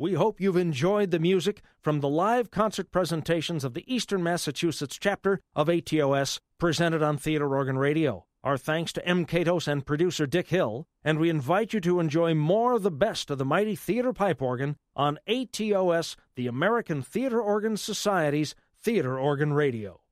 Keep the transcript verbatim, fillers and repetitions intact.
We hope you've enjoyed the music from the live concert presentations of the Eastern Massachusetts chapter of A T O S, presented on Theater Organ Radio. Our thanks to M. Katos and producer Dick Hill, and we invite you to enjoy more of the best of the mighty theater pipe organ on A T O S, the American Theater Organ Society's Theater Organ Radio.